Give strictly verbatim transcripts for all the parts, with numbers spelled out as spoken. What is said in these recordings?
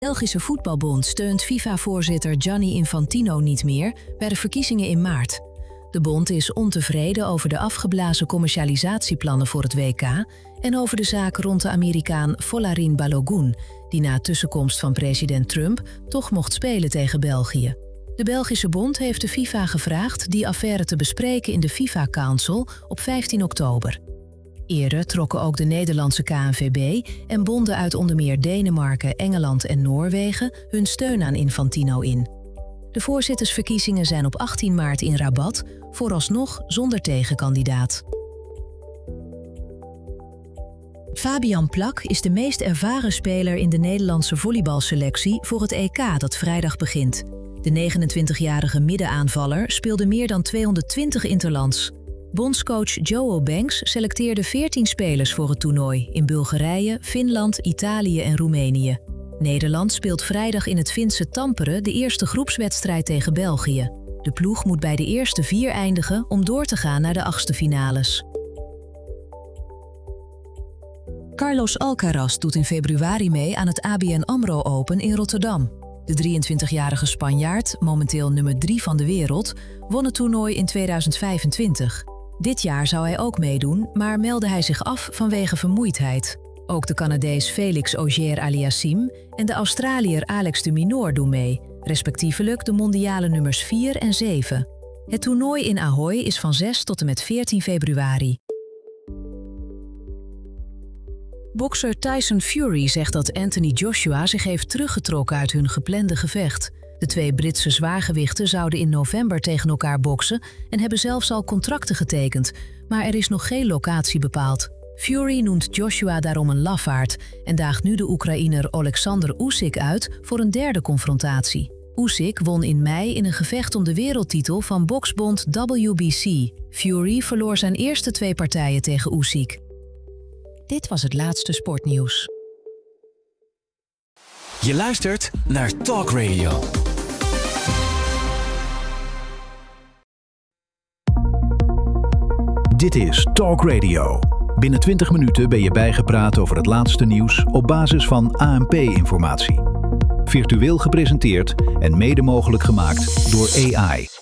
De Belgische Voetbalbond steunt FIFA-voorzitter Gianni Infantino niet meer bij de verkiezingen in maart. De bond is ontevreden over de afgeblazen commercialisatieplannen voor het W K en over de zaak rond de Amerikaan Folarin Balogun, die na tussenkomst van president Trump toch mocht spelen tegen België. De Belgische bond heeft de FIFA gevraagd die affaire te bespreken in de FIFA Council op vijftien oktober. Eerder trokken ook de Nederlandse K N V B en bonden uit onder meer Denemarken, Engeland en Noorwegen hun steun aan Infantino in. De voorzittersverkiezingen zijn op achttien maart in Rabat, vooralsnog zonder tegenkandidaat. Fabian Plak is de meest ervaren speler in de Nederlandse volleybalselectie voor het E K dat vrijdag begint. De negenentwintigjarige middenaanvaller speelde meer dan tweehonderdtwintig interlands. Bondscoach Joe Banks selecteerde veertien spelers voor het toernooi in Bulgarije, Finland, Italië en Roemenië. Nederland speelt vrijdag in het Finse Tampere de eerste groepswedstrijd tegen België. De ploeg moet bij de eerste vier eindigen om door te gaan naar de achtste finales. Carlos Alcaraz doet in februari mee aan het A B N AMRO Open in Rotterdam. De drieëntwintigjarige Spanjaard, momenteel nummer drie van de wereld, won het toernooi in tweeduizend vijfentwintig. Dit jaar zou hij ook meedoen, maar meldde hij zich af vanwege vermoeidheid. Ook de Canadees Felix Auger-Aliassime en de Australiër Alex de Minaur doen mee, respectievelijk de mondiale nummers vier en zeven. Het toernooi in Ahoy is van zes tot en met veertien februari. Bokser Tyson Fury zegt dat Anthony Joshua zich heeft teruggetrokken uit hun geplande gevecht. De twee Britse zwaargewichten zouden in november tegen elkaar boksen en hebben zelfs al contracten getekend, maar er is nog geen locatie bepaald. Fury noemt Joshua daarom een lafaard en daagt nu de Oekraïner Oleksandr Usyk uit voor een derde confrontatie. Usyk won in mei in een gevecht om de wereldtitel van boksbond W B C. Fury verloor zijn eerste twee partijen tegen Usyk. Dit was het laatste sportnieuws. Je luistert naar Talk Radio. Dit is Talk Radio. Binnen twintig minuten ben je bijgepraat over het laatste nieuws op basis van A N P-informatie. Virtueel gepresenteerd en mede mogelijk gemaakt door A I.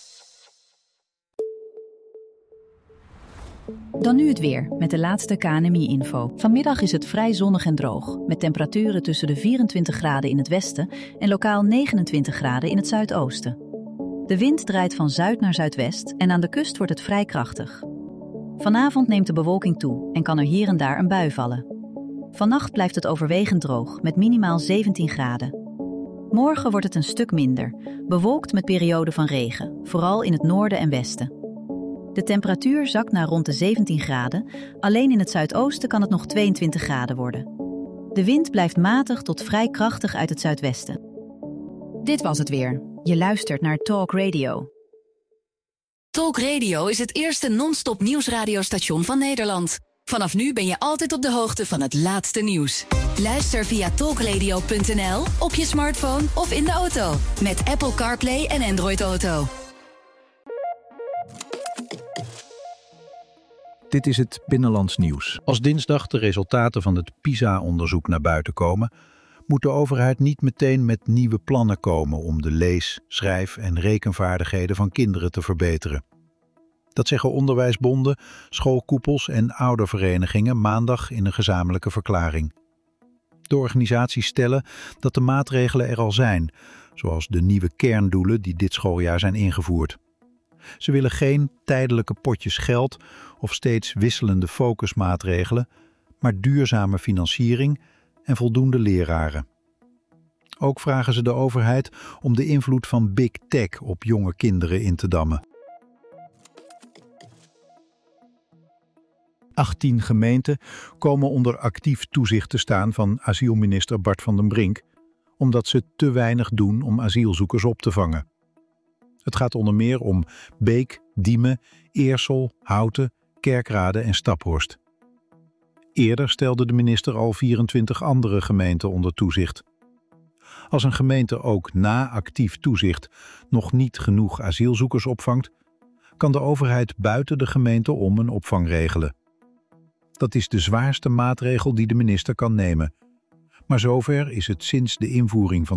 Dan nu het weer, met de laatste K N M I-info. Vanmiddag is het vrij zonnig en droog, met temperaturen tussen de vierentwintig graden in het westen en lokaal negenentwintig graden in het zuidoosten. De wind draait van zuid naar zuidwest en aan de kust wordt het vrij krachtig. Vanavond neemt de bewolking toe en kan er hier en daar een bui vallen. Vannacht blijft het overwegend droog, met minimaal zeventien graden. Morgen wordt het een stuk minder, bewolkt met perioden van regen, vooral in het noorden en westen. De temperatuur zakt naar rond de zeventien graden, alleen in het zuidoosten kan het nog tweeëntwintig graden worden. De wind blijft matig tot vrij krachtig uit het zuidwesten. Dit was het weer. Je luistert naar Talk Radio. Talk Radio is het eerste non-stop nieuwsradiostation van Nederland. Vanaf nu ben je altijd op de hoogte van het laatste nieuws. Luister via talkradio punt n l, op je smartphone of in de auto. Met Apple CarPlay en Android Auto. Dit is het Binnenlands Nieuws. Als dinsdag de resultaten van het PISA-onderzoek naar buiten komen, moet de overheid niet meteen met nieuwe plannen komen om de lees-, schrijf- en rekenvaardigheden van kinderen te verbeteren. Dat zeggen onderwijsbonden, schoolkoepels en ouderverenigingen maandag in een gezamenlijke verklaring. De organisaties stellen dat de maatregelen er al zijn, zoals de nieuwe kerndoelen die dit schooljaar zijn ingevoerd. Ze willen geen tijdelijke potjes geld of steeds wisselende focusmaatregelen, maar duurzame financiering en voldoende leraren. Ook vragen ze de overheid om de invloed van Big Tech op jonge kinderen in te dammen. achttien gemeenten komen onder actief toezicht te staan van asielminister Bart van den Brink, omdat ze te weinig doen om asielzoekers op te vangen. Het gaat onder meer om Beek, Diemen, Eersel, Houten, Kerkrade en Staphorst. Eerder stelde de minister al vierentwintig andere gemeenten onder toezicht. Als een gemeente ook na actief toezicht nog niet genoeg asielzoekers opvangt, kan de overheid buiten de gemeente om een opvang regelen. Dat is de zwaarste maatregel die de minister kan nemen. Maar zover is het sinds de invoering van